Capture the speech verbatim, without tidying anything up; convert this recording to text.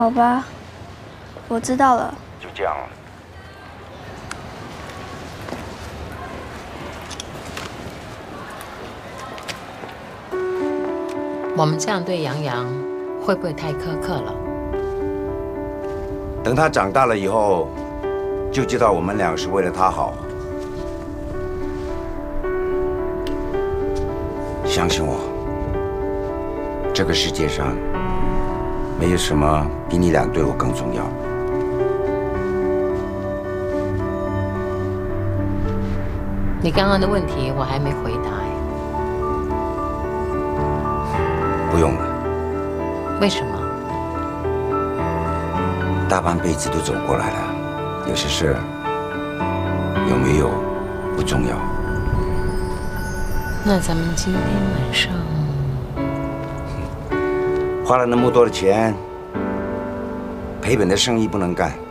好吧，我知道了。 就这样了。 我们这样对杨洋，会不会太苛刻了？ 等他长大了以后，就知道我们俩是为了他好。相信我，这个世界上没有什么比你俩对我更重要。 你刚刚的问题我还没回答哎。 不用了。 为什么？ 大半辈子都走过来了，有些事有没有不重要。 那咱们今天晚上花了那么多的钱，赔本的生意不能干。